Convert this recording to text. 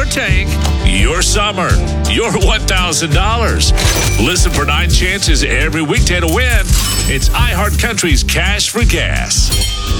tank, your summer, your $1,000. Listen for 9 chances every weekday to win. It's iHeart Country's Cash for Gas.